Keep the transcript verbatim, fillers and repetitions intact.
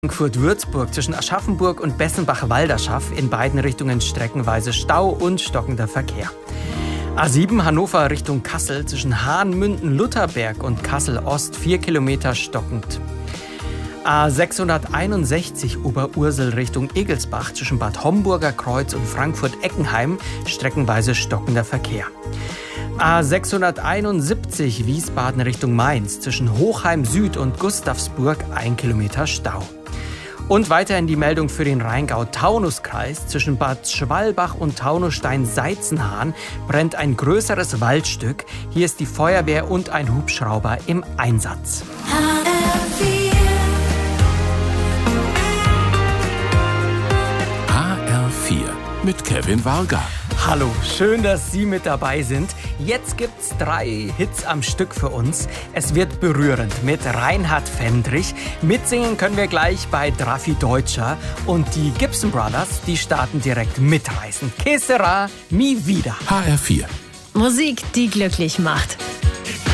Frankfurt-Würzburg zwischen Aschaffenburg und Bessenbach-Walderschaff in beiden Richtungen streckenweise Stau und stockender Verkehr. A sieben Hannover Richtung Kassel zwischen Hahn-Münden-Lutherberg und Kassel-Ost vier Kilometer stockend. A sechshunderteinundsechzig Oberursel Richtung Egelsbach zwischen Bad Homburger Kreuz und Frankfurt-Eckenheim streckenweise stockender Verkehr. A sechshunderteinundsiebzig Wiesbaden Richtung Mainz zwischen Hochheim Süd und Gustavsburg ein Kilometer Stau. Und weiterhin die Meldung für den Rheingau-Taunus-Kreis. Zwischen Bad Schwalbach und Taunusstein-Seizenhahn brennt ein größeres Waldstück. Hier ist die Feuerwehr und ein Hubschrauber im Einsatz. H R vier mit Kevin Varga. Hallo, schön, dass Sie mit dabei sind. Jetzt gibt's drei Hits am Stück für uns. Es wird berührend mit Reinhard Fendrich. Mitsingen können wir gleich bei Drafi Deutscher. Und die Gibson Brothers, die starten direkt mitreißen. Que sera mi vida. H R vier. Musik, die glücklich macht.